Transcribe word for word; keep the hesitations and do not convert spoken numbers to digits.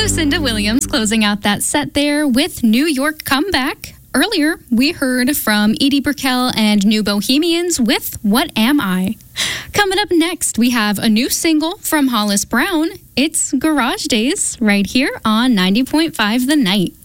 Lucinda Williams closing out that set there with New York Comeback. Earlier, we heard from Edie Brickell and New Bohemians with What Am I? Coming up next, we have a new single from Hollis Brown. It's Garage Days right here on ninety point five The Night.